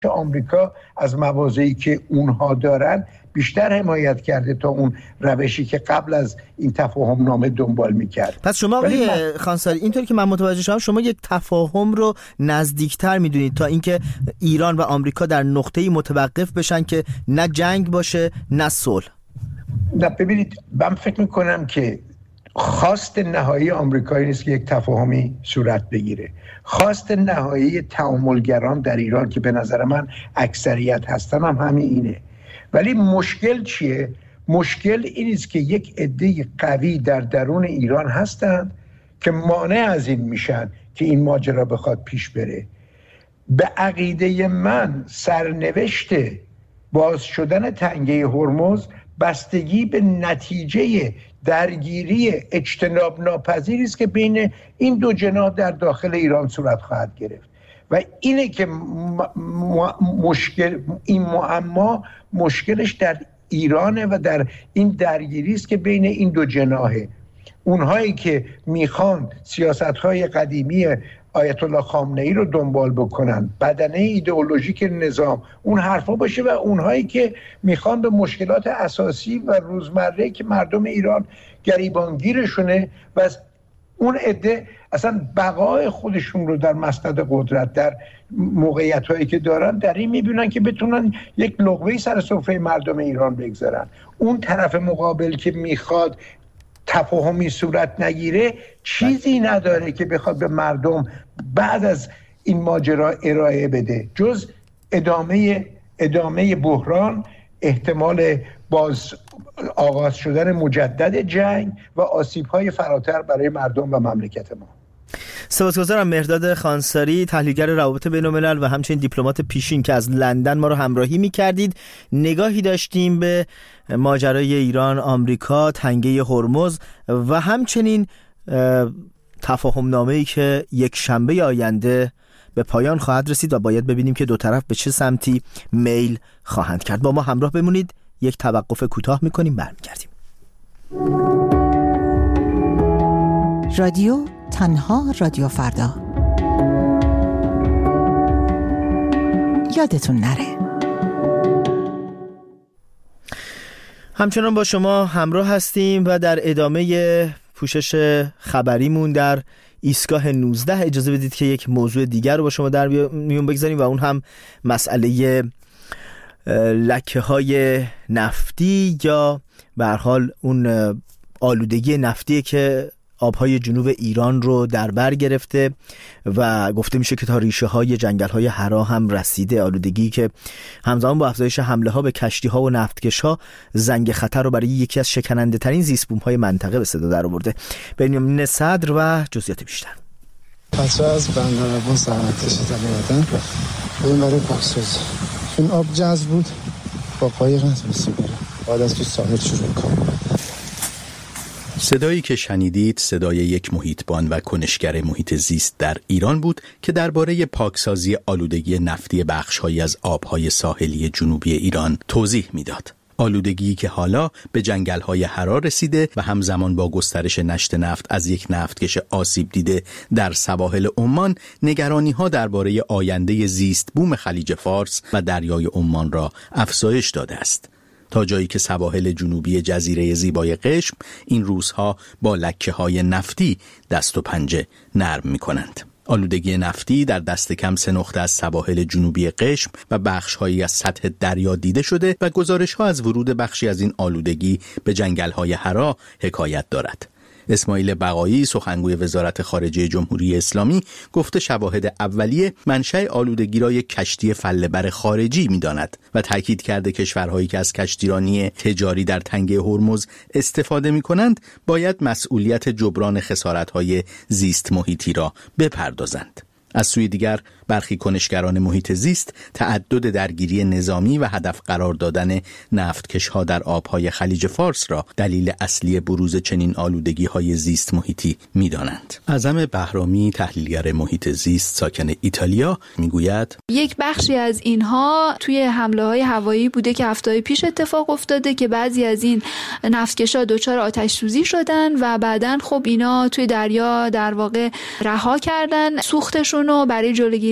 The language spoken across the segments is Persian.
آمریکا از مواضعی که اونها دارن بیشتر حمایت کرده تا اون روشی که قبل از این تفاهم نامه دنبال میکرد. پس شما آقای خانساری اینطوری که من متوجه شدم شما یک تفاهم رو نزدیکتر میدونید تا اینکه ایران و آمریکا در نقطه‌ای متوقف بشن که نه جنگ باشه نه صلح. نه ببینید، من فکر میکنم که خواست نهایی آمریکایی نیست که یک تفاهمی صورت بگیره. خواست نهایی تعاملگران در ایران که به نظر من اکثریت هستن هم همین اینه. ولی مشکل چیه؟ مشکل این است که یک عده قوی در درون ایران هستند که مانع از این میشن که این ماجرا بخواد پیش بره. به عقیده من سرنوشت باز شدن تنگه هرمز بستگی به نتیجه درگیری اجتناب ناپذیری است که بین این دو جناح در داخل ایران صورت خواهد گرفت و اینه که این معما مشکلش در ایرانه و در این درگیری است که بین این دو جناحه. اونهایی که میخوان سیاست‌های قدیمی آیت الله خامنه‌ای رو دنبال بکنن، بدنه ایدئولوژیک نظام اون حرفا باشه، و اونهایی که میخوان به مشکلات اساسی و روزمره که مردم ایران گریبانگیرشونه و از اون عده اصلا بقای خودشون رو در مسند قدرت در موقعیت‌هایی که دارن در این میبینن که بتونن یک لقمه‌ای سر سفره مردم ایران بگذارن. اون طرف مقابل که میخواد تفاهمی صورت نگیره چیزی نداره که بخواد به مردم بعد از این ماجرا ارائه بده جز ادامه بحران، احتمال باز آغاز شدن مجدد جنگ و آسیب‌های فراتر برای مردم و مملکت ما. سپاسگزارم. مهرداد خانساری، تحلیلگر روابط بین‌الملل و همچنین دیپلمات پیشین که از لندن ما رو همراهی می‌کردید. نگاهی داشتیم به ماجرای ایران، آمریکا، تنگه هرمز و همچنین تفاهم نامه‌ای که یک شنبه آینده به پایان خواهد رسید و باید ببینیم که دو طرف به چه سمتی میل خواهند کرد. با ما همراه بمونید. یک توقف کوتاه می‌کنیم، برمیگردیم. رادیو تنها رادیو فردا. یادتون نره. همچنان با شما همراه هستیم و در ادامه پوشش خبریمون در ایستگاه 19 اجازه بدید که یک موضوع دیگر رو با شما در میون بگذاریم و اون هم مسئله لکه‌های نفتی یا به هر حال اون آلودگی نفتی که آبهای جنوب ایران رو در بر گرفته و گفته میشه که تا ریشه های جنگل های حرا هم رسیده. آلودگی که همزمان با افزایش حمله ها به کشتی ها و نفتکش ها زنگ خطر رو برای یکی از شکننده ترین زیست بوم های منطقه به صدا در آورده. بنیامین صدر و جزئیات بیشتر. بچه از بندرابون زحمت کشیدن اومدن بریم برای پاکسازی. این آب جذب بود با قایق نتونستی بره، بعد از تو ساحل شروع کنم. صدایی که شنیدید صدای یک محیطبان و کنشگر محیط زیست در ایران بود که درباره پاکسازی آلودگی نفتی بخش‌هایی از آب‌های ساحلی جنوبی ایران توضیح می‌داد. آلودگی که حالا به جنگل‌های حرا رسیده و همزمان با گسترش نشت نفت از یک نفتکش آسیب دیده در سواحل عمان، نگرانی‌ها درباره آینده زیست بوم خلیج فارس و دریای عمان را افزایش داده است. تا جایی که سواحل جنوبی جزیره زیبای قشم این روزها با لکه‌های نفتی دست و پنجه نرم می‌کنند. آلودگی نفتی در دست کم 3 نقطه از سواحل جنوبی قشم و بخش‌هایی از سطح دریا دیده شده و گزارش‌ها از ورود بخشی از این آلودگی به جنگل‌های حرا حکایت دارد. اسماعیل بقایی، سخنگوی وزارت خارجه جمهوری اسلامی، گفته شواهد اولیه منشأ آلودگی را یک کشتی فله‌بر خارجی می‌داند و تاکید کرده کشورهایی که از کشتیرانی تجاری در تنگه هرمز استفاده می‌کنند باید مسئولیت جبران خسارت‌های زیست محیطی را بپردازند. از سوی دیگر برخی کنشگران محیط زیست تعدد درگیری نظامی و هدف قرار دادن نفتکش‌ها در آب‌های خلیج فارس را دلیل اصلی بروز چنین آلودگی‌های زیست محیطی می‌دانند. اعظم بهرامی، تحلیلگر محیط زیست ساکن ایتالیا، میگوید یک بخشی از اینها توی حمله‌های هوایی بوده که هفته‌های پیش اتفاق افتاده که بعضی از این نفتکش‌ها دچار آتش سوزی شدن و بعداً خب اینا توی دریا در واقع رها کردن سوختشون رو برای جلوگیری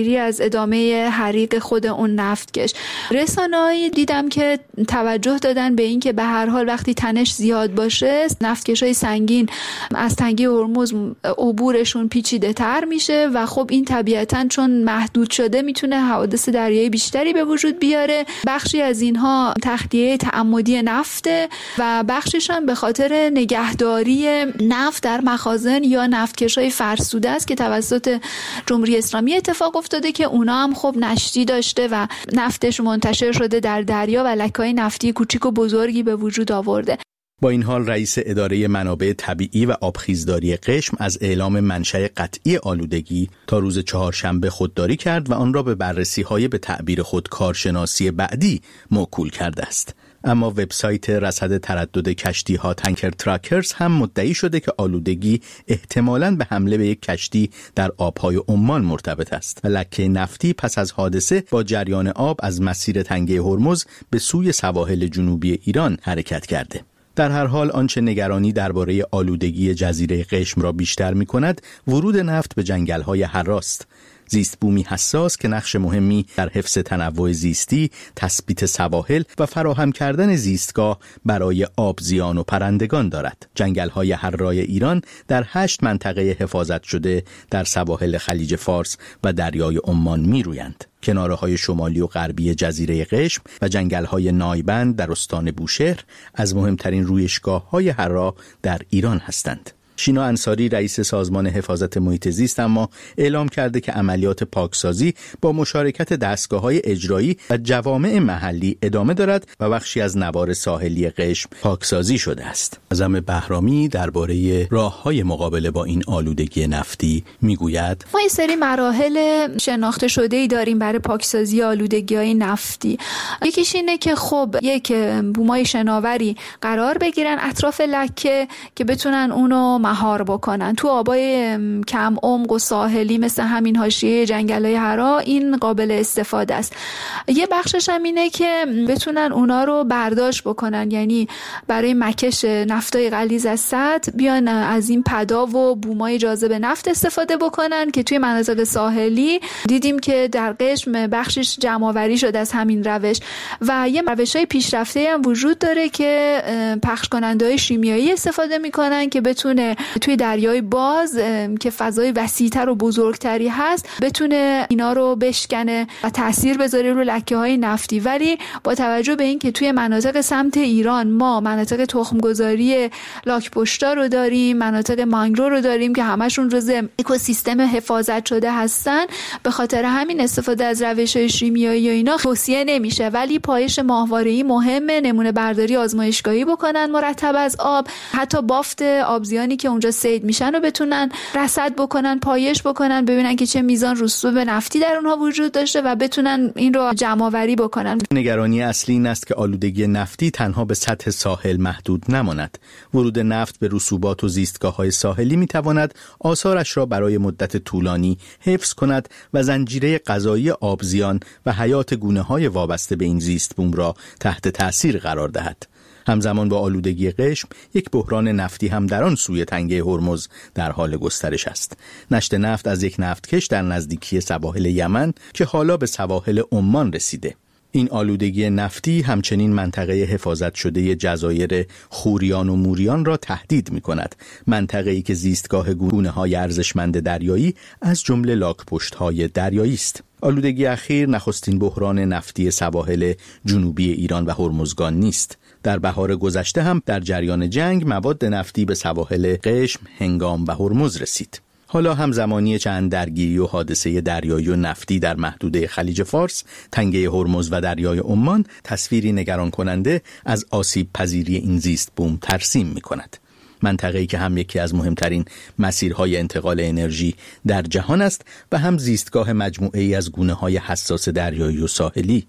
جلوگیری از ادامه حریق خود اون نفتکش. رسانه‌ای دیدم که توجه دادن به این که به هر حال وقتی تنش زیاد باشه نفتکش‌های سنگین از تنگه هرمز عبورشون پیچیده‌تر میشه و خب این طبیعتاً چون محدود شده میتونه حوادث دریایی بیشتری به وجود بیاره. بخشی از اینها تخلیه تعمدی نفته و بخشش هم به خاطر نگهداری نفت در مخازن یا نفتکش‌های فرسوده است که توسط جمهوری اسلامی اتفاق افتاده که اونا هم خب نشتی داشته و نفتش منتشر شده در دریا و لکه‌های نفتی کوچیک و بزرگی به وجود آورده. با این حال رئیس اداره منابع طبیعی و آبخیزداری قشم از اعلام منشأ قطعی آلودگی تا روز چهارشنبه خودداری کرد و آن را به بررسی‌های به تعبیر خود کارشناسی بعدی موکول کرده است. اما وبسایت رصد تردد کشتی‌ها تانکر تراکرز هم مدعی شده که آلودگی احتمالاً به حمله به یک کشتی در آب‌های عمان مرتبط است و لکه نفتی پس از حادثه با جریان آب از مسیر تنگه هرمز به سوی سواحل جنوبی ایران حرکت کرده. در هر حال آنچه نگرانی درباره آلودگی جزیره قشم را بیشتر می‌کند ورود نفت به جنگل‌های حراست. زیست بومی حساس که نقش مهمی در حفظ تنوع زیستی، تثبیت سواحل و فراهم کردن زیستگاه برای آبزیان و پرندگان دارد. جنگل‌های حرای ایران در 8 منطقه حفاظت شده در سواحل خلیج فارس و دریای عمان می‌رویند. کناره‌های شمالی و غربی جزیره قشم و جنگل‌های نایبند در استان بوشهر از مهمترین رویشگاه‌های حرا در ایران هستند. شینا انصاری رئیس سازمان حفاظت محیط زیست اما اعلام کرده که عملیات پاکسازی با مشارکت دستگاه‌های اجرایی و جوامع محلی ادامه دارد و بخشی از نوار ساحلی قشم پاکسازی شده است. اعظم بهرامی درباره راه‌های مقابله با این آلودگی نفتی میگوید: ما یه سری مراحل شناخته شده‌ای داریم برای پاکسازی آلودگی‌های نفتی. یکیش اینه که خب یک بومای شناوری قرار بگیرن اطراف لکه که بتونن اونو مهار بکنن. تو آبای کم عمق و ساحلی مثل همین حاشیه جنگل‌های حرا این قابل استفاده است. یه بخشش هم اینه که بتونن اونا رو برداشت بکنن، یعنی برای مکش نفتای غلیظ از سطح بیان از این پدا و بومای جاذب نفت استفاده بکنن که توی مناطق ساحلی دیدیم که در قشم بخشش جمع‌آوری شده از همین روش و یه روش‌های پیشرفته هم وجود داره که پخش کننده‌های شیمیایی استفاده می‌کنن که بتونه توی دریای باز که فضای وسیع‌تر و بزرگتری هست بتونه اینا رو بشکنه و تاثیر بذاره رو لکه‌های نفتی. ولی با توجه به این که توی مناطق سمت ایران ما مناطق تخمگذاری لاک‌پشتا رو داریم، مناطق مانگرو رو داریم که همشون جزء اکوسیستم حفاظت شده هستن، به خاطر همین استفاده از روش‌های شیمیایی و اینا توصیه نمیشه. ولی پایش ماهواره‌ای مهمه، نمونه برداری آزمایشگاهی بکنن مرتب از آب، حتی بافت آبزیانی که اونجا صید میشن و بتونن رصد بکنن، پایش بکنن، ببینن که چه میزان رسوب نفتی در اونها وجود داشته و بتونن این رو جمع آوری بکنن. نگرانی اصلی این است که آلودگی نفتی تنها به سطح ساحل محدود نماند. ورود نفت به رسوبات و زیستگاه‌های ساحلی میتواند آثارش را برای مدت طولانی حفظ کند و زنجیره غذایی آبزیان و حیات گونه‌های وابسته به این زیست بوم را تحت تأثیر قرار دهد. همزمان با آلودگی قشم یک بحران نفتی هم در آن سوی تنگه هرمز در حال گسترش است. نشت نفت از یک نفتکش در نزدیکی سواحل یمن که حالا به سواحل عمان رسیده. این آلودگی نفتی همچنین منطقه حفاظت شده جزایر خوریان و موریان را تهدید می کند. منطقه‌ای که زیستگاه گونه‌های ارزشمند دریایی از جمله لاک‌پشت‌های دریایی است. آلودگی اخیر نخستین بحران نفتی سواحل جنوبی ایران و هرمزگان نیست. در بهار گذشته هم در جریان جنگ مواد نفتی به سواحل قشم، هنگام و هرمز رسید. حالا همزمانی چند درگیری و حادثه دریایی و نفتی در محدوده خلیج فارس، تنگه هرمز و دریای عمان تصویری نگران کننده از آسیب پذیری این زیست بوم ترسیم می کند. منطقه‌ای که هم یکی از مهمترین مسیرهای انتقال انرژی در جهان است و هم زیستگاه مجموعه‌ای از گونه‌های حساس دریایی و ساحلی.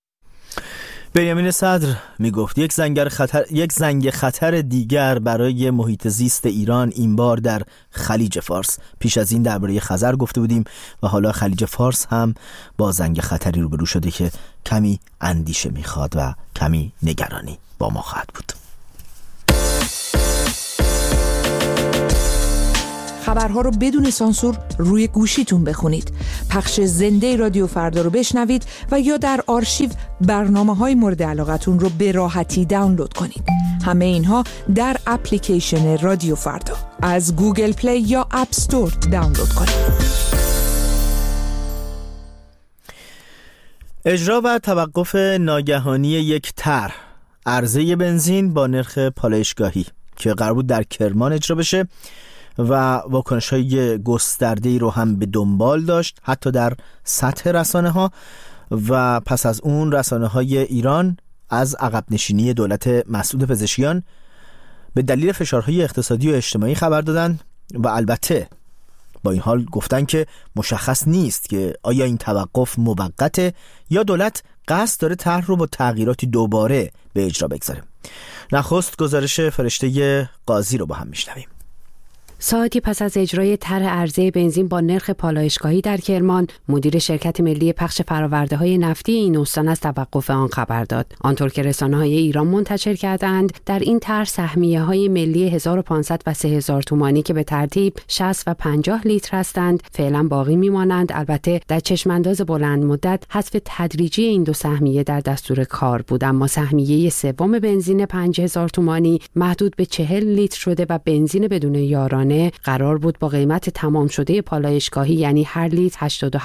بنیامین صدر میگفت یک زنگ خطر دیگر برای محیط زیست ایران این بار در خلیج فارس. پیش از این درباره خزر گفته بودیم و حالا خلیج فارس هم با زنگ خطری روبرو شده که کمی اندیشه میخواد و کمی نگرانی با ما خواهد بود. خبرها رو بدون سانسور روی گوشیتون بخونید. پخش زنده رادیو فردا رو بشنوید و یا در آرشیو برنامه‌های مورد علاقتون رو به راحتی دانلود کنید. همه اینها در اپلیکیشن رادیو فردا از گوگل پلی یا اپ استور دانلود کنید. اجرا و توقف ناگهانی یک طرح عرضه بنزین با نرخ پالایشگاهی که قرار بود در کرمان اجرا بشه و واکنش‌های گسترده‌ای رو هم به دنبال داشت، حتی در سطح رسانه‌ها. و پس از اون رسانه‌های ایران از عقب نشینی دولت مسعود پزشکیان به دلیل فشارهای اقتصادی و اجتماعی خبر دادن و البته با این حال گفتن که مشخص نیست که آیا این توقف موقته یا دولت قصد داره طرح رو با تغییراتی دوباره به اجرا بگذاره. نخست گزارش فرشته قاضی رو با هم میشنویم. ساعتی پس از اجرای طرح عرضه بنزین با نرخ پالایشگاهی در کرمان، مدیر شرکت ملی پخش فرآورده‌های نفتی این استان از توقف آن خبر داد. آنطور که رسانه‌های ایران منتشر کردند، در این طرح سهمیه‌های ملی 1500 و 3000 تومانی که به ترتیب 60 و 50 لیتر هستند، فعلا باقی می‌مانند. البته در چشمانداز بلند مدت حذف تدریجی این دو سهمیه در دستور کار بود، اما سهمیه سوم بنزین 5000 تومانی محدود به 40 لیتر شده و بنزین بدون یارانه قرار بود با قیمت تمام شده پالایشگاهی یعنی هر لیتر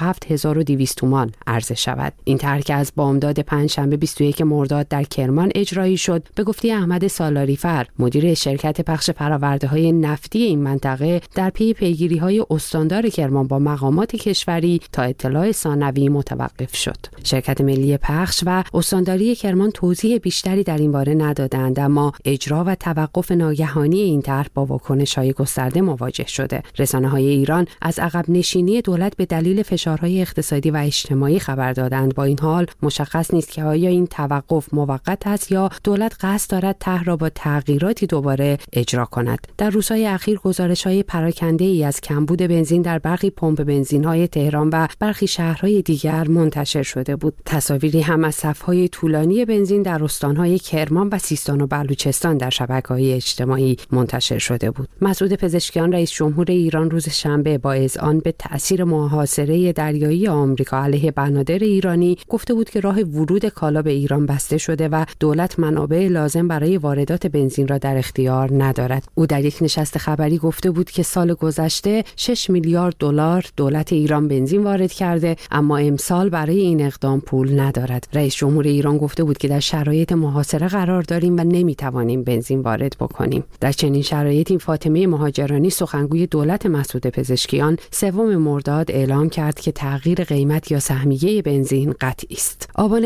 87200 تومان عرضه شود. این طرح که از بامداد پنجشنبه 21 مرداد در کرمان اجرایی شد، به گفته احمد سالاری‌فر، مدیر شرکت پخش فرآورده‌های نفتی این منطقه، در پی پیگیری‌های استاندار کرمان با مقامات کشوری تا اطلاع ثانوی متوقف شد. شرکت ملی پخش و استانداری کرمان توضیح بیشتری در این باره ندادند، اما اجرا و توقف ناگهانی این طرح با واکنش‌های گسترده مواجه شده. رسانه‌های ایران از عقب نشینی دولت به دلیل فشارهای اقتصادی و اجتماعی خبر دادند. با این حال مشخص نیست که آیا این توقف موقت است یا دولت قصد دارد طرح را با تغییراتی دوباره اجرا کند. در روزهای اخیر گزارش‌های پراکنده‌ای از کمبود بنزین در برخی پمپ بنزین‌های تهران و برخی شهرهای دیگر منتشر شده بود. تصاویری هم از صف‌های طولانی بنزین در استان‌های کرمان و سیستان و بلوچستان در شبکه‌های اجتماعی منتشر شده بود. مسعود پزشکیان رئیس جمهور ایران روز شنبه با اذعان به تأثیر محاصره دریایی آمریکا علیه بنادر ایرانی گفته بود که راه ورود کالا به ایران بسته شده و دولت منابع لازم برای واردات بنزین را در اختیار ندارد. او در یک نشست خبری گفته بود که سال گذشته 6 میلیارد دلار دولت ایران بنزین وارد کرده، اما امسال برای این اقدام پول ندارد. رئیس جمهور ایران گفته بود که در شرایط محاصره قرار داریم و نمیتوانیم بنزین وارد بکنیم. در چنین شرایطی فاطمه مهاجرانی سخنگوی دولت مسعود پزشکیان 3 مرداد اعلام کرد که تغییر قیمت یا سهمیه بنزین قطعی است. آبان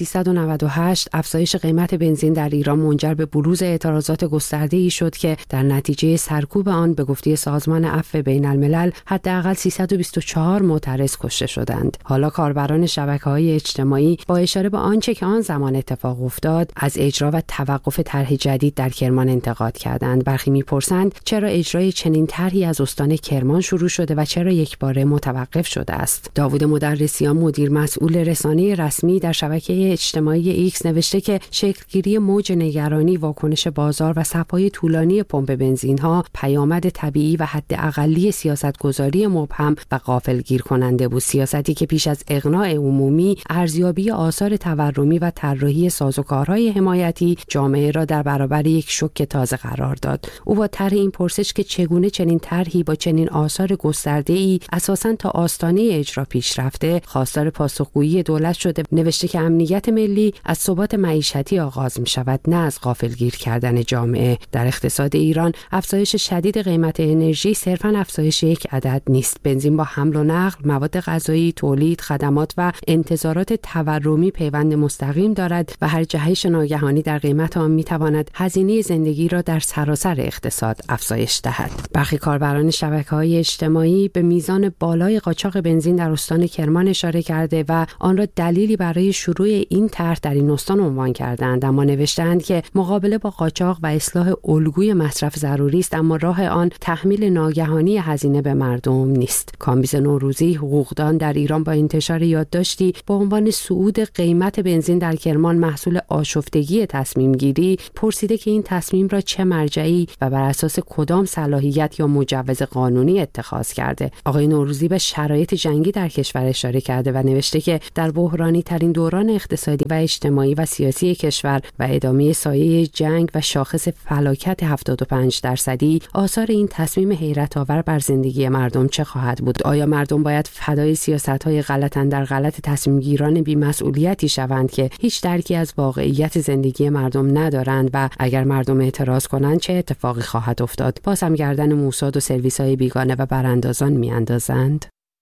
1398 افزایش قیمت بنزین در ایران منجر به بروز اعتراضات گسترده‌ای شد که در نتیجه سرکوب آن به گفته سازمان عفو بین‌الملل حداقل 324 معترض کشته شدند. حالا کاربران شبکه‌های اجتماعی با اشاره به آنچه که آن زمان اتفاق افتاد از اجرا و توقف طرح جدید در کرمان انتقاد کردند. برخی می‌پرسند چرا اجرای چنین طرحی از استان کرمان شروع شده و چرا یکباره متوقف شده است. داوود مدرسیان مدیر مسئول رسانه رسمی در شبکه اجتماعی ایکس نوشته که شکلگیری موج نگرانی، واکنش بازار و صف‌های طولانی پمپ بنزین‌ها پیامد طبیعی و حداقلی سیاست‌گذاری مبهم و غافلگیر کننده بود. سیاستی که پیش از اقناع عمومی، ارزیابی آثار تورمی و طراحی سازوکارهای حمایتی جامعه را در برابر یک شوک تازه قرار داد. او با طرح این پرسش که چگونه چنین طرحی با چنین آثار گسترده‌ای اساساً تا آستانه اجرا پیش رفته، خواستار پاسخگویی دولت شده. نوشته که امنیت ملی از ثبات معیشتی آغاز می‌شود، نه از غافلگیر کردن جامعه. در اقتصاد ایران افزایش شدید قیمت انرژی صرفاً افزایش یک عدد نیست. بنزین با حمل و نقل، مواد غذایی، تولید، خدمات و انتظارات تورمی پیوند مستقیم دارد و هر جهش ناگهانی در قیمت آن می‌تواند هزینه زندگی را در سراسر اقتصاد افزایش دهد. برخی کاربران شبکه‌های اجتماعی به میزان بالای قاچاق بنزین در استان کرمان اشاره کرده و آن را دلیلی برای شروع این طرح در این استان عنوان کردند، اما نوشتند که مقابله با قاچاق و اصلاح الگوی مصرف ضروری است، اما راه آن تحمیل ناگهانی هزینه به مردم نیست. کامبیز نوروزی، حقوقدان در ایران، با انتشار یادداشتی با عنوان صعود قیمت بنزین در کرمان محصول آشفتگی تصمیم گیری، پرسیده که این تصمیم را چه مرجعی و بر اساس کدام صلاحیت صلاحیت یا مجوز قانونی اتخاذ کرده. آقای نوروزی به شرایط جنگی در کشور اشاره کرده و نوشته که در بحرانی ترین دوران اقتصادی و اجتماعی و سیاسی کشور و ادامه سایه جنگ و شاخص فلاکت 75% آثار این تصمیم حیرت آور بر زندگی مردم چه خواهد بود؟ آیا مردم باید فدای سیاست‌های غلط در غلط تصمیم گیران بی‌مسئولیتی شوند که هیچ درکی از واقعیت زندگی مردم ندارند و اگر مردم اعتراض کنند چه اتفاقی خواهد افتاد؟ باز هم گردن موساد و سرویس‌های بیگانه و براندازان میاندازند.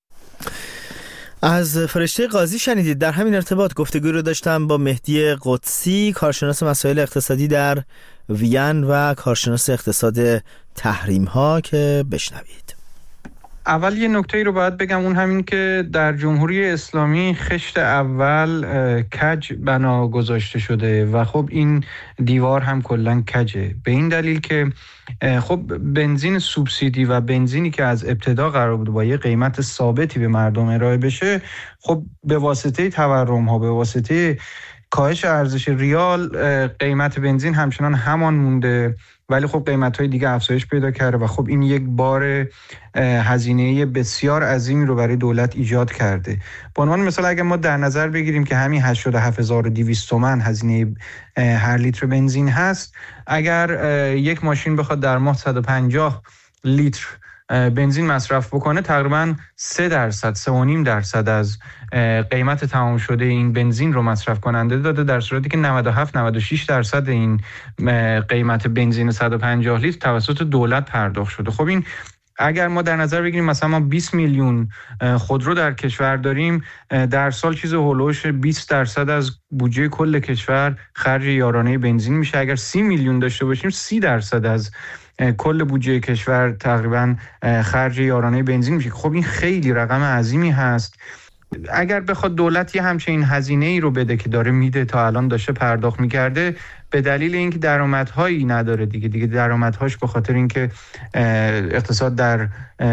از فرشته قاضی شنیدید. در همین ارتباط گفتگوی رو داشتم با مهدی قدسی، کارشناس مسائل اقتصادی در وین و کارشناس اقتصاد تحریم ها، که بشنوید. اول یه نکته ای رو باید بگم، اون همین که در جمهوری اسلامی خشت اول کج بنا گذاشته شده و خب این دیوار هم کلاً کجه، به این دلیل که خب بنزین سوبسیدی و بنزینی که از ابتدا قرار بود با یه قیمت ثابتی به مردم ارائه بشه، خب به واسطه تورم ها، به واسطه کاهش ارزش ریال، قیمت بنزین همچنان همان مونده، ولی خب قیمت‌های دیگه افزایش پیدا کرده و خب این یک بار هزینه بسیار عظیمی رو برای دولت ایجاد کرده. به عنوان مثال اگر ما در نظر بگیریم که همین 87200 تومان هزینه هر لیتر بنزین هست، اگر یک ماشین بخواد در ماه 150 لیتر بنزین مصرف بکنه، تقریباً 3.5% از قیمت تمام شده این بنزین رو مصرف کننده داده، در صورتی که 97-96% این قیمت بنزین 150 لیتر توسط دولت پرداخت شده. خب این اگر ما در نظر بگیریم مثلا ما 20 میلیون خودرو در کشور داریم، در سال چیز هولوش 20% از بودجه کل کشور خرج یارانه بنزین میشه. اگر 30 میلیون داشته باشیم 30% از کل بودجه کشور تقریبا خرج یارانه بنزین میشه. خب این خیلی رقم عظیمی هست. اگر بخواد دولت یه همچین هزینه ای رو بده که داره میده، تا الان داشته پرداخت میکرده، به دلیل اینکه درآمدهایی نداره دیگه درآمدهاش به خاطر اینکه اقتصاد در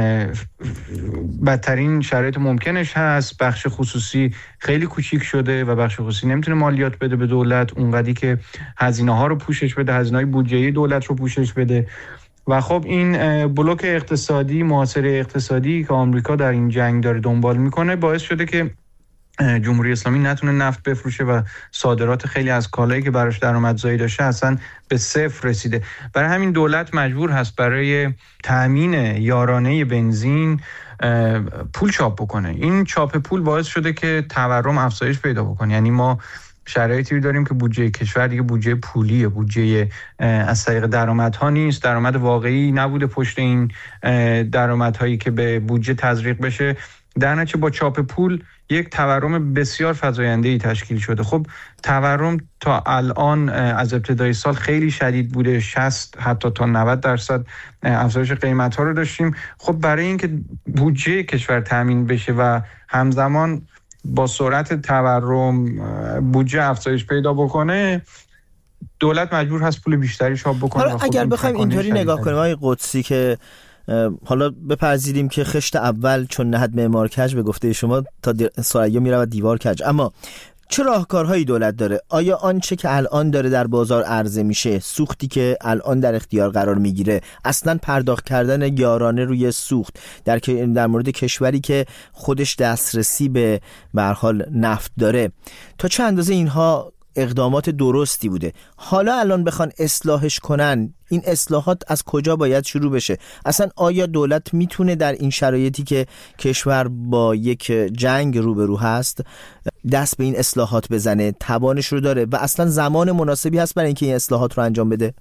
بدترین شرایط ممکنش هست، بخش خصوصی خیلی کوچیک شده و بخش خصوصی نمیتونه مالیات بده به دولت اونقدری که هزینه ها رو پوشش بده، هزینه‌های بودجه دولت رو پوشش بده. و خب این بلوک اقتصادی، محاصره اقتصادی که آمریکا در این جنگ داره دنبال میکنه، باعث شده که جمهوری اسلامی نتونه نفت بفروشه و صادرات خیلی از کالایی که براش درآمدزایی داشته اصلا به صفر رسیده. برای همین دولت مجبور هست برای تأمین یارانه بنزین پول چاپ بکنه. این چاپ پول باعث شده که تورم افزایش پیدا بکنه. یعنی ما شرایطی داریم که بودجه کشور دیگه بودجه پولیه، بودجه از طریق درآمدها نیست، درآمد واقعی نبوده پشت این درآمدهایی که به بودجه تزریق بشه. در نتیجه با چاپ پول یک تورم بسیار فزاینده‌ای تشکیل شده. خب تورم تا الان از ابتدای سال خیلی شدید بوده، 60 حتی تا 90% افزایش قیمت‌ها رو داشتیم. خب برای اینکه بودجه کشور تامین بشه و همزمان با سرعت تورم بودجه افزایش پیدا بکنه، دولت مجبور هست پول بیشتری چاپ بکنه. حالا اگر بخوایم اینطوری نگاه کنیم آقای قدسی که حالا بپذیریم که خشت اول چون نهد معمار کج به گفته شما تا ثریا میرود دیوار کج، اما چه راهکارهایی دولت داره؟ آیا آنچه که الان داره در بازار عرضه میشه، سوختی که الان در اختیار قرار میگیره، اصلا پرداخت کردن یارانه روی سوخت در مورد کشوری که خودش دسترسی به هر حال نفت داره، تا چه اندازه اینها اقدامات درستی بوده؟ حالا الان بخوان اصلاحش کنن، این اصلاحات از کجا باید شروع بشه؟ اصلا آیا دولت میتونه در این شرایطی که کشور با یک جنگ روبرو هست دست به این اصلاحات بزنه؟ توانش رو داره و اصلا زمان مناسبی هست برای اینکه این اصلاحات رو انجام بده؟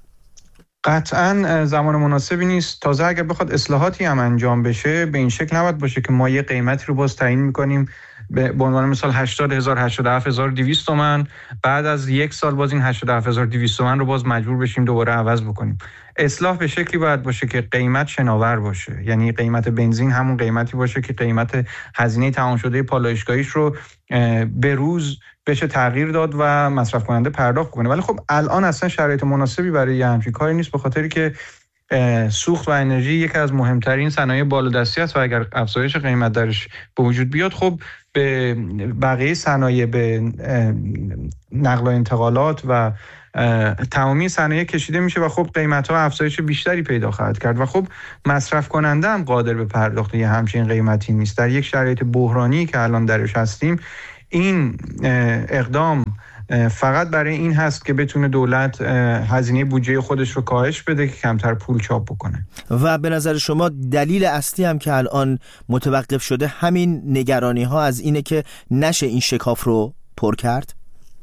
قطعاً زمان مناسبی نیست. تازه اگر بخواد اصلاحاتی هم انجام بشه، به این شکل نباید باشه که ما یه قیمتی رو باز تعیین میکنیم، به عنوان مثال 80,000 87,200 تومان، بعد از یک سال باز این 87,200 تومان رو باز مجبور بشیم دوباره عوض بکنیم. اصلاح به شکلی باید باشه که قیمت شناور باشه، یعنی قیمت بنزین همون قیمتی باشه که قیمت هزینه تمام شده پالایشگاهیش رو به روز بشه تغییر داد و مصرف کننده پرداخت کنه. ولی خب الان اصلا شرایط مناسبی برای همچین کاری نیست، به خاطری که سوخت و انرژی یکی از مهمترین صنایع بالادستی است و اگر افزایش قیمت درش به وجود بیاد خب به بقیه صنایع، به نقل و انتقالات و تمامی صنایع کشیده میشه و خب قیمت‌ها افزایش بیشتری پیدا خواهد کرد و خب مصرف کننده هم قادر به پرداخت یه همچین قیمتی نیست. در یک شرایط بحرانی که الان درش هستیم این اقدام فقط برای این هست که بتونه دولت هزینه بودجه خودش رو کاهش بده که کمتر پول چاپ بکنه. و به نظر شما دلیل اصلی هم که الان متوقف شده همین نگرانی ها از اینه که نشه این شکاف رو پر کرد؟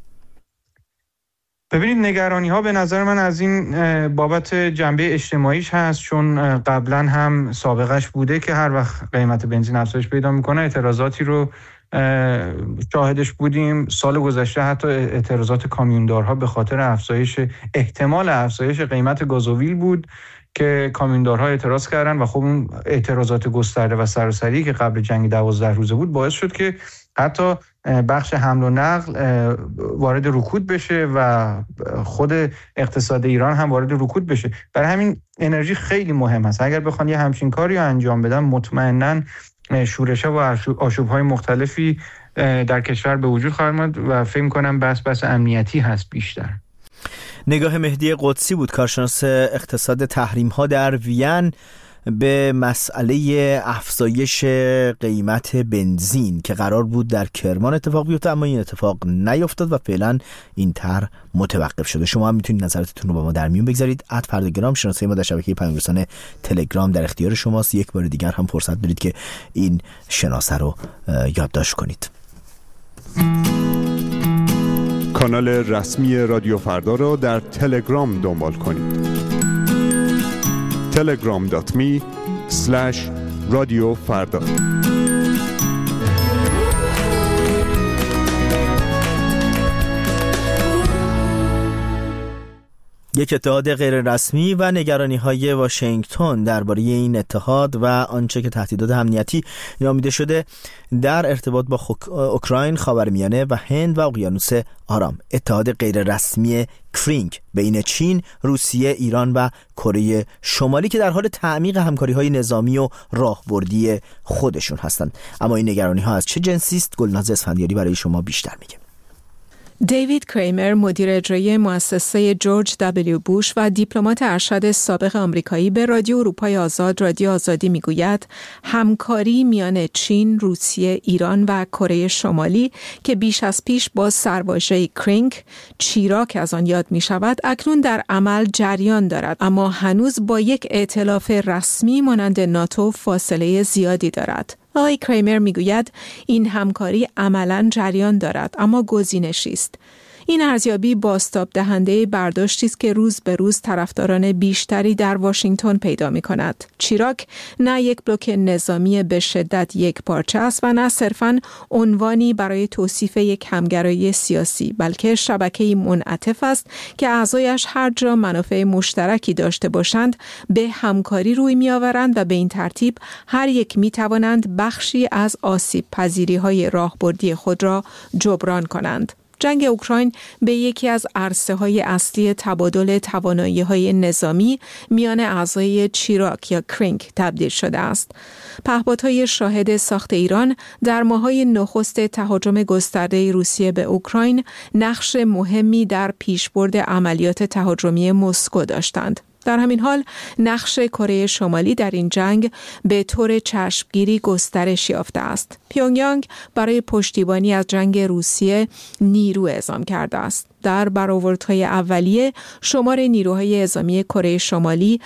ببینید نگرانی ها به نظر من از این بابت جنبه اجتماعیش هست، چون قبلا هم سابقش بوده که هر وقت قیمت بنزین افزایش پیدا میکنه اعتراضاتی رو شاهدش بودیم. سال گذشته حتی اعتراضات کامیوندارها به خاطر احتمال افزایش قیمت گازوئیل بود که کامیوندارها اعتراض کردن و خب اون اعتراضات گسترده و سراسری که قبل جنگ 12 روزه بود باعث شد که حتی بخش حمل و نقل وارد رکود بشه و خود اقتصاد ایران هم وارد رکود بشه. برای همین انرژی خیلی مهم است. اگر بخوان یه همچین کاری رو انجام بدن مطمئناً شورش‌ها و آشوب‌های مختلفی در کشور به وجود خواهد آمد و فکر می‌کنم بس امنیتی هست بیشتر. نگاه مهدی قدسی بود، کارشناس اقتصاد تحریم‌ها در وین، به مسئله افزایش قیمت بنزین که قرار بود در کرمان اتفاق بیفته اما این اتفاق نیفتاد و فعلا این طرح متوقف شده. شما هم میتونید نظراتتون رو با ما در میون بگذارید. @فرداگرام شناسه ما در شبکه پیام‌رسان تلگرام در اختیار شماست. یک بار دیگر هم فرصت دارید که این شناسه رو یادداشت کنید. کانال رسمی رادیو فردا رو در تلگرام دنبال کنید. telegram.me/رادیو فردا. یک اتحاد غیررسمی و نگرانی‌های واشنگتن درباره این اتحاد و آنچه که تهدیدات امنیتی نامیده شده در ارتباط با اوکراین، خاورمیانه و هند و اقیانوس آرام. اتحاد غیررسمی کرینگ بین چین، روسیه، ایران و کره شمالی که در حال تعمیق همکاری‌های نظامی و راهبردی خودشون هستند. اما این نگرانی‌ها از چه جنسی است؟ گلناز اسفندیاری برای شما بیشتر میگه. دیوید کریمر، مدیر اجرایی مؤسسه جورج دبلیو بوش و دیپلمات ارشد سابق آمریکایی، به رادیو اروپای آزاد، رادیو آزادی میگوید همکاری میان چین، روسیه، ایران و کره شمالی که بیش از پیش با سرواژه کرینگ، چیراک از آن یاد می شود، اکنون در عمل جریان دارد، اما هنوز با یک ائتلاف رسمی مانند ناتو فاصله زیادی دارد. آقای کریمر میگوید این همکاری عملاً جریان دارد اما گزینشی است. این ارزیابی بازتاب دهنده برداشتی است که روز به روز طرفداران بیشتری در واشنگتن پیدا می کند. چیراک نه یک بلوک نظامی به شدت یک پارچه است و نه صرفاً عنوانی برای توصیف یک همگرایی سیاسی، بلکه شبکه‌ای منعطف است که اعضایش هر جا منافع مشترکی داشته باشند به همکاری روی می آورند و به این ترتیب هر یک می توانند بخشی از آسیب پذیری‌های راهبردی خود را جبران کنند. جنگ اوکراین به یکی از عرصه‌های اصلی تبادل توانایی‌های نظامی میان اعضای چیراک یا کرینگ تبدیل شده است. پهپادهای شاهد ساخت ایران در ماه‌های نخست تهاجم گسترده روسیه به اوکراین نقش مهمی در پیشبرد عملیات تهاجمی مسکو داشتند. در همین حال نقش کره شمالی در این جنگ به طور چشمگیری گسترش یافته است. پیونگیانگ برای پشتیبانی از جنگ روسیه نیرو اعزام کرده است. در برآوردهای اولیه شمار نیروهای اعزامی کره شمالی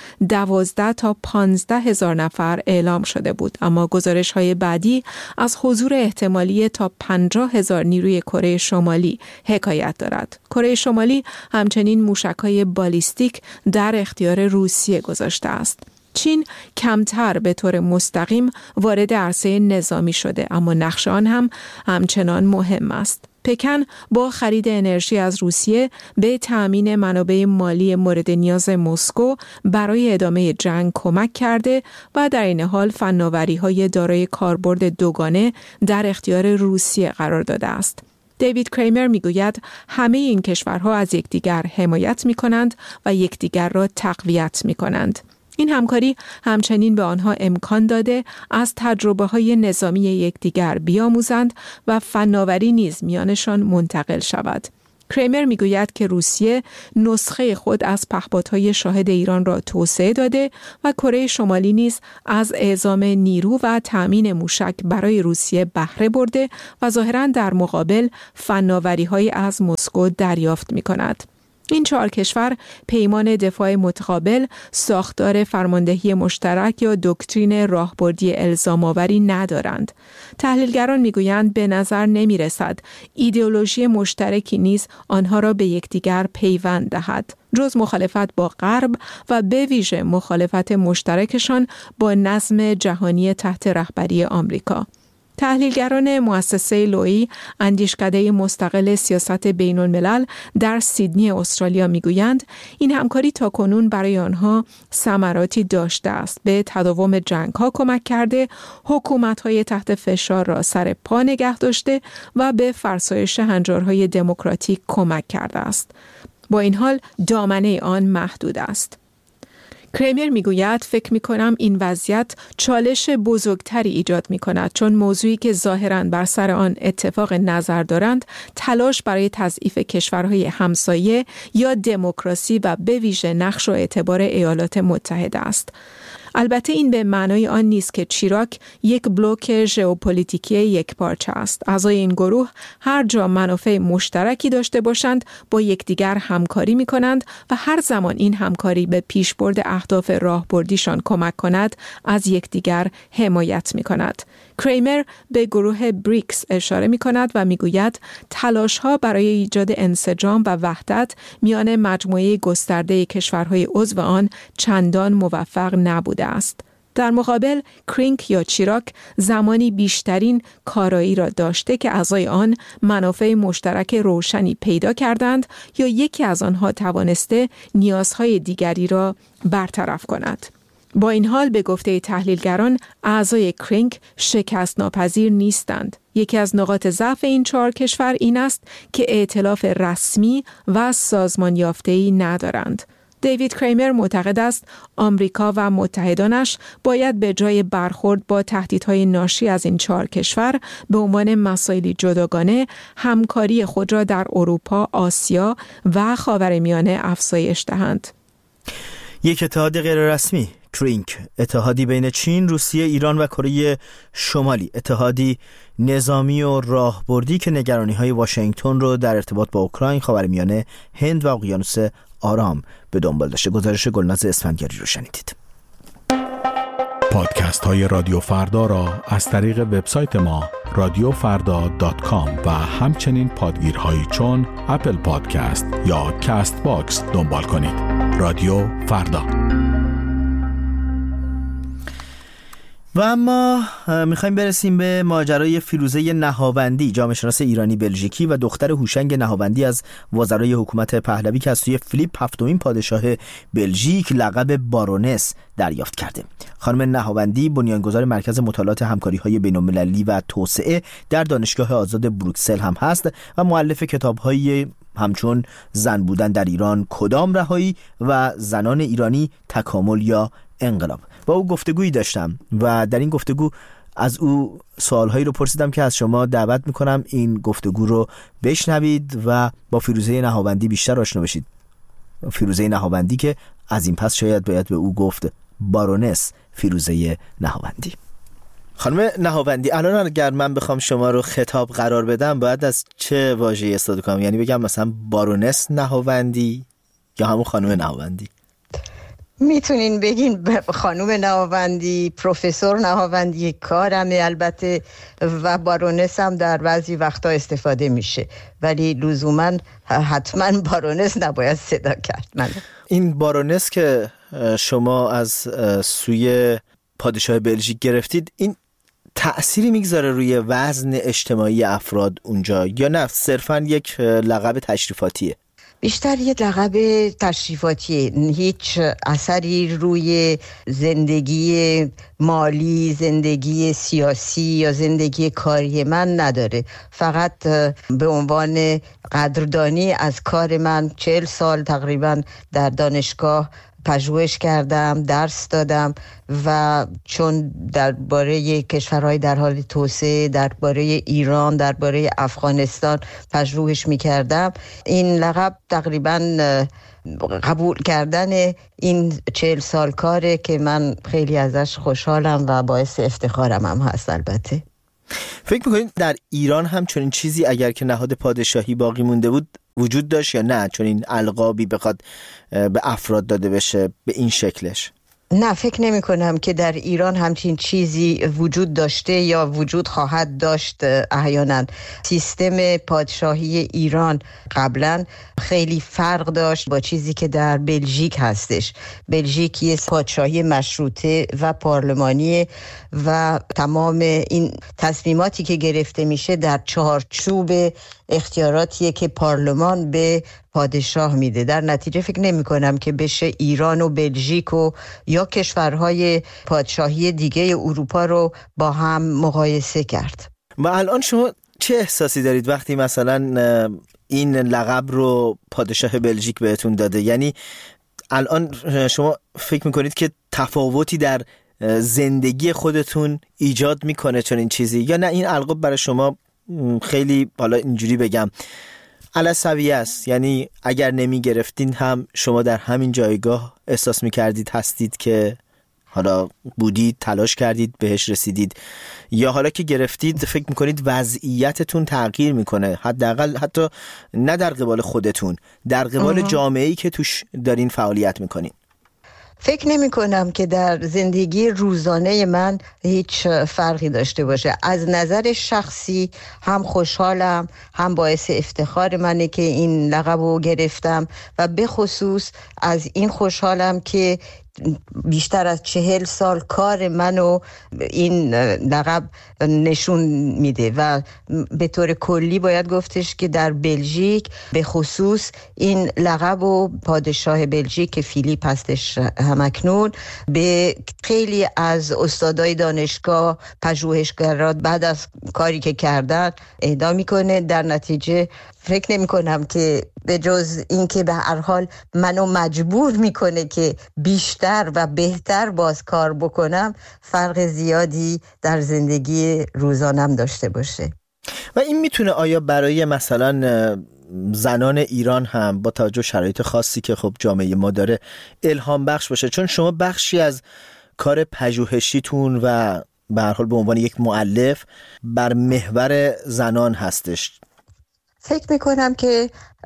12 تا 15 هزار نفر اعلام شده بود، اما گزارش‌های بعدی از حضور احتمالی تا 50 هزار نیروی کره شمالی حکایت دارد. کره شمالی همچنین موشک‌های بالیستیک در اختیار روسیه گذاشته است. چین کمتر به طور مستقیم وارد عرصه نظامی شده، اما نقش آن هم همچنان مهم است. پکن با خرید انرژی از روسیه به تأمین منابع مالی مورد نیاز مسکو برای ادامه جنگ کمک کرده و در این حال فناوری‌های دارای کاربرد دوگانه در اختیار روسیه قرار داده است. دیوید کریمر میگوید همه این کشورها از یکدیگر حمایت می‌کنند و یکدیگر را تقویت می‌کنند. این همکاری همچنین به آنها امکان داده از تجربه‌های نظامی یکدیگر بیاموزند و فناوری نیز میانشان منتقل شود. کریمر میگوید که روسیه نسخه خود از پهپادهای شاهد ایران را توسعه داده و کره شمالی نیز از اعزام نیرو و تأمین موشک برای روسیه بهره برده و ظاهراً در مقابل فناوری‌های از مسکو دریافت می‌کند. این 4 کشور پیمان دفاع متقابل، ساختار فرماندهی مشترک یا دکترین راهبردی الزام‌آوری ندارند. تحلیلگران میگویند به نظر نمی‌رسد ایدئولوژی مشترکی نیز آنها را به یکدیگر پیوند دهد، جز مخالفت با غرب و به ویژه مخالفت مشترکشان با نظم جهانی تحت رهبری آمریکا. تحلیلگران مؤسسه لویی، اندیشکده مستقل سیاست بین الملل در سیدنی استرالیا میگویند این همکاری تاکنون برای آنها ثمراتی داشته است، به تداوم جنگ‌ها کمک کرده، حکومت‌های تحت فشار را سر پا نگه داشته و به فرسایش هنجارهای دموکراتیک کمک کرده است. با این حال دامنه آن محدود است. کریمر میگوید فکر میکنم این وضعیت چالش بزرگتری ایجاد میکند، چون موضوعی که ظاهراً بر سر آن اتفاق نظر دارند تلاش برای تضعیف کشورهای همسایه یا دموکراسی و به ویژه نقش و اعتبار ایالات متحده است. البته این به معنای آن نیست که چیراک یک بلوک ژئوپلیتیکی یکپارچه است. اعضای این گروه هر جا منافع مشترکی داشته باشند با یکدیگر همکاری می‌کنند و هر زمان این همکاری به پیشبرد اهداف راهبردیشان کمک کند از یکدیگر حمایت می‌کند. کریمر به گروه بریکس اشاره می‌کند و می‌گوید تلاش‌ها برای ایجاد انسجام و وحدت میان مجموعه گسترده کشورهای عضو آن چندان موفق نبوده است. در مقابل کرینک یا چیراک زمانی بیشترین کارایی را داشته که اعضای آن منافع مشترک روشنی پیدا کردند یا یکی از آنها توانسته نیازهای دیگری را برطرف کند. با این حال به گفته تحلیلگران اعضای کرینک شکست ناپذیر نیستند. یکی از نقاط ضعف این 4 کشور این است که ائتلاف رسمی و سازمان یافته‌ای ندارند. دیوید کریمر معتقد است آمریکا و متحدانش باید به جای برخورد با تهدیدهای ناشی از این 4 کشور به عنوان مسائلی جداگانه همکاری خود را در اروپا، آسیا و خاورمیانه افزایش دهند. یک اتحاد غیررسمی، کرینک، اتحادی بین چین، روسیه، ایران و کره شمالی، اتحادی نظامی و راهبردی که نگرانی‌های واشنگتن رو در ارتباط با اوکراین، خاورمیانه، هند و اقیانوس آرام به دنبال داشته. گزارش گلناز اسفندیاری رو شنیدید. پادکست های رادیو فردا را از طریق وبسایت ما radiofarda.com و همچنین پادگیرهایی چون اپل پادکست یا کاست باکس دنبال کنید. رادیو فردا. و اما میخوایم برسیم به ماجرای فیروزه نهاوندی، جامعه شناس ایرانی بلژیکی و دختر هوشنگ نهاوندی از وزرای حکومت پهلوی که از سوی فیلیپ هفتمین پادشاه بلژیک لقب بارونس دریافت کرده. خانم نهاوندی بنیانگذار مرکز مطالعات همکاری‌های بین‌المللی و توسعه در دانشگاه آزاد بروکسل هم هست و مؤلف کتاب‌های همچون زن بودن در ایران، کدام رهایی و زنان ایرانی، تکامل یا انقلاب. با او گفتگویی داشتم و در این گفتگو از او سوالهایی رو پرسیدم که از شما دعوت میکنم این گفتگو رو بشنوید و با فیروزه نهاوندی بیشتر آشنا بشید. فیروزه نهاوندی که از این پس شاید باید به او گفت بارونس فیروزه نهاوندی. خانم نهاوندی، الان اگر من بخوام شما رو خطاب قرار بدم باید از چه واژه‌ای استفاده کنم؟ یعنی بگم مثلا بارونس نهاوندی یا همون خانم نهاوندی؟ میتونین بگین خانوم نهاوندی، پروفسور نهاوندی کارمه البته، و بارونس هم در بعضی وقتا استفاده میشه، ولی لزوما حتما بارونس نباید صدا کرد. این بارونس که شما از سوی پادشاه بلژیک گرفتید، این تأثیری میگذاره روی وزن اجتماعی افراد اونجا یا نه صرفا یک لقب تشریفاتیه؟ بیشتر یه لقب تشریفاتیه، هیچ اثری روی زندگی مالی، زندگی سیاسی یا زندگی کاری من نداره. فقط به عنوان قدردانی از کار من 40 سال تقریبا در دانشگاه پژوهش کردم، درس دادم و چون درباره کشورهای در حال توسعه، درباره ایران، درباره افغانستان پژوهش می‌کردم، این لقب تقریباً قبول کردن این 40 سال کاره که من خیلی ازش خوشحالم و باعث افتخارم هم هست. البته فکر میکنید در ایران هم چنین چیزی اگر که نهاد پادشاهی باقی مونده بود وجود داشت یا نه، چون این القابی بخواد به افراد داده بشه به این شکلش؟ نه، فکر نمی کنم که در ایران همچین چیزی وجود داشته یا وجود خواهد داشت. احیانا سیستم پادشاهی ایران قبلا خیلی فرق داشت با چیزی که در بلژیک هستش. بلژیک یه پادشاهی مشروطه و پارلمانی و تمام این تصمیماتی که گرفته میشه در چارچوب اختیاراتیه که پارلمان به پادشاه میده. در نتیجه فکر نمی کنم که بشه ایران و بلژیک و یا کشورهای پادشاهی دیگه اروپا رو با هم مقایسه کرد. و الان شما چه احساسی دارید وقتی مثلا این لقب رو پادشاه بلژیک بهتون داده؟ یعنی الان شما فکر میکنید که تفاوتی در زندگی خودتون ایجاد میکنه چون این چیزی، یا نه این القاب برای شما خیلی حالا اینجوری بگم علسویه است؟ یعنی اگر نمی گرفتین هم شما در همین جایگاه احساس می کردید هستید که حالا بودید، تلاش کردید، بهش رسیدید، یا حالا که گرفتید فکر می کنید وضعیتتون تغییر می کنه، حداقل حتی نه در قبال خودتون، در قبال جامعه‌ای که توش دارین فعالیت می کنین؟ فکر نمی کنم که در زندگی روزانه من هیچ فرقی داشته باشه. از نظر شخصی هم خوشحالم، هم باعث افتخار منه که این لقب رو گرفتم و به خصوص از این خوشحالم که بیشتر از 40 سال کار منو این لقب نشون میده و به طور کلی باید گفتش که در بلژیک به خصوص این لقب و پادشاه بلژیک که فیلیپ هستش همکنون به خیلی از استادای دانشگاه، پژوهشگران بعد از کاری که کردن اهدا میکنه. در نتیجه فکر نمی کنم که به جز این که به هر حال منو مجبور میکنه که بیشتر و بهتر باز کار بکنم، فرق زیادی در زندگی روزانم داشته باشه. و این میتونه آیا برای مثلا زنان ایران هم با توجه شرایط خاصی که خب جامعه ما داره الهام بخش باشه؟ چون شما بخشی از کار پژوهشیتون و به هر حال به عنوان یک مؤلف بر محور زنان هستش. فکر میکنم که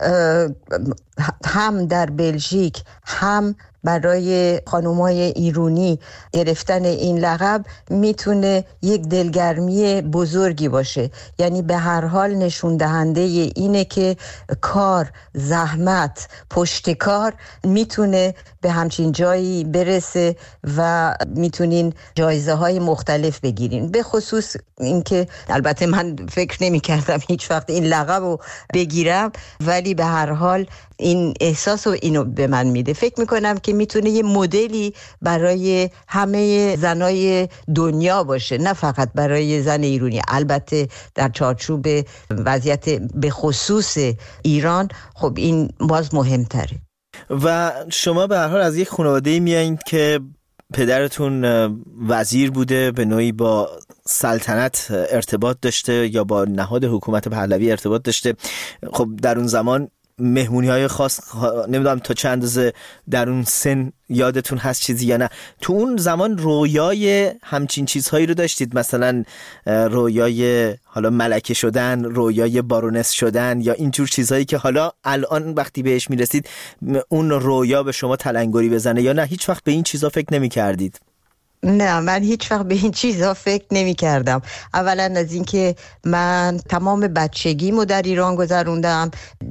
هم در بلژیک هم برای خانومای ایرانی گرفتن این لقب میتونه یک دلگرمی بزرگی باشه. یعنی به هر حال نشون دهنده اینه که کار، زحمت، پشتکار میتونه به همچین جایی برسه و میتونین جایزه های مختلف بگیرین. به خصوص اینکه البته من فکر نمی کردم هیچ وقت این لقب رو بگیرم، ولی به هر حال این احساس و اینو به من میده. فکر میکنم که میتونه یه مدلی برای همه زنای دنیا باشه، نه فقط برای زن ایرانی. البته در چارچوب وضعیت به خصوص ایران خب این باز مهمتره. و شما به هر حال از یک خانواده میایید که پدرتون وزیر بوده، به نوعی با سلطنت ارتباط داشته یا با نهاد حکومت پهلوی ارتباط داشته. خب در اون زمان مهمونی های خاص، نمیدونم تا چند اندازه در اون سن یادتون هست چیزی یا نه، تو اون زمان رویای همچین چیزهایی رو داشتید؟ مثلا رویای حالا ملکه شدن، رویای بارونس شدن، یا اینجور چیزهایی که حالا الان وقتی بهش میرسید اون رویا به شما تلنگری بزنه، یا نه هیچ وقت به این چیزها فکر نمی کردید؟ نه، من هیچ وقت به این چیزا فکر نمی کردم. اولا از این که من تمام بچگیمو در ایران گذروندم،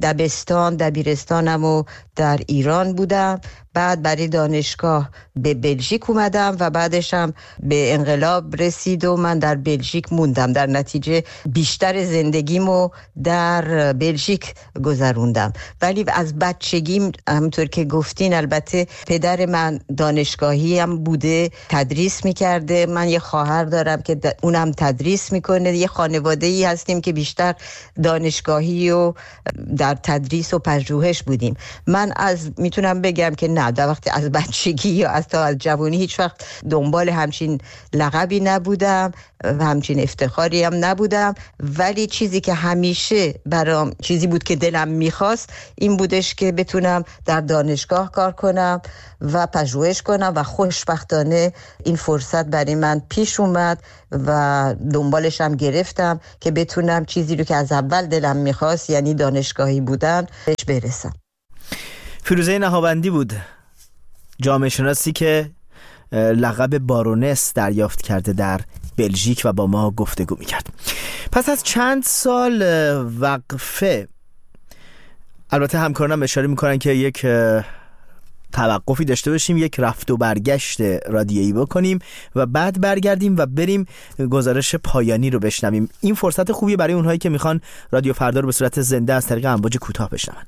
دبیرستانمو در ایران بودم، بعد برای دانشگاه به بلژیک اومدم و بعدش هم به انقلاب رسید و من در بلژیک موندم. در نتیجه بیشتر زندگیمو در بلژیک گذروندم. ولی از بچگیم همونطور که گفتین، البته پدر من دانشگاهی هم بوده، تدریس میکرده. من یه خواهر دارم که اونم تدریس میکنه. یه خانواده‌ای هستیم که بیشتر دانشگاهی و در تدریس و پژوهش بودیم. من میتونم بگم که نه، نه، در وقتی از بچگی یا از جوانی هیچ وقت دنبال همچین لقبی نبودم و همچین افتخاری هم نبودم، ولی چیزی که همیشه برام چیزی بود که دلم میخواست این بودش که بتونم در دانشگاه کار کنم و پژوهش کنم و خوشبختانه این فرصت برای من پیش اومد و دنبالش هم گرفتم که بتونم چیزی رو که از اول دلم میخواست، یعنی دانشگاهی بودن، بهش برسم. فیروزه نهاوندی بود، جامعه شناسی که لقب بارونس دریافت کرده در بلژیک و با ما گفتگو میکرد. پس از چند سال وقفه، البته همکارانم اشاره میکنن که یک توقفی داشته باشیم، یک رفت و برگشت رادیویی بکنیم و بعد برگردیم و بریم گزارش پایانی رو بشنویم. این فرصت خوبیه برای اونهایی که میخوان رادیو فردا رو به صورت زنده از طریق امواج کوتاه بشنون.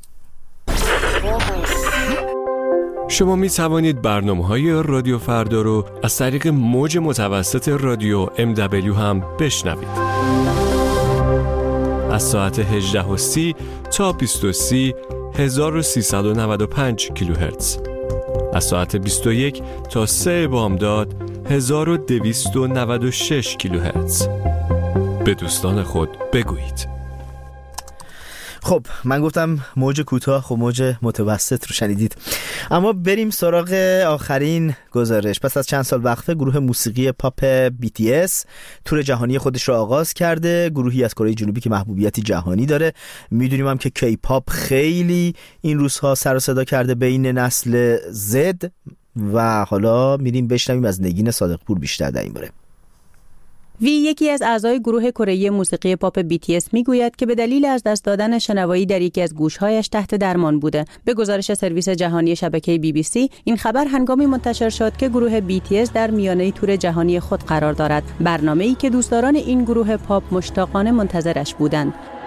شما می توانید برنامه‌های رادیو فردا رو از طریق موج متوسط رادیو MW هم بشنوید. از ساعت 18:30 تا 20:30 1395 کیلوهرتز. از ساعت 21 تا 3 بامداد 1296 کیلوهرتز. به دوستان خود بگویید. خب من گفتم موج کوتاه، خب موج متوسط رو شنیدید. اما بریم سراغ آخرین گزارش. پس از چند سال وقفه گروه موسیقی پاپ BTS تور جهانی خودش رو آغاز کرده. گروهی از کره جنوبی که محبوبیتی جهانی داره. میدونیم هم که کی پاپ خیلی این روزها سر و صدا کرده بین نسل زد و حالا میریم بشنویم از نگین صادقپور بیشتر در این باره. وی یکی از اعضای گروه کره‌ای موسیقی پاپ BTS میگوید که به دلیل از دست دادن شنوایی در یکی از گوش‌هایش تحت درمان بوده. به گزارش سرویس جهانی شبکه BBC این خبر هنگامی منتشر شد که گروه BTS در میانه تور جهانی خود قرار دارد، برنامه‌ای که دوستداران این گروه پاپ مشتاقانه منتظرش بودند.